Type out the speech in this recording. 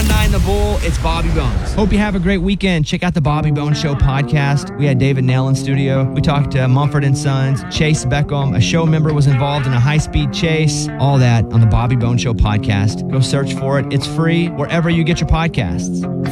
Hyundai and the Bull, it's Bobby Bones. Hope you have a great weekend. Check out the Bobby Bones Show podcast. We had David Nail in studio. We talked to Mumford & Sons, Chase Beckham. A show member was involved in a high-speed chase. All that on the Bobby Bones Show podcast. Go search for it. It's free wherever you get your podcasts.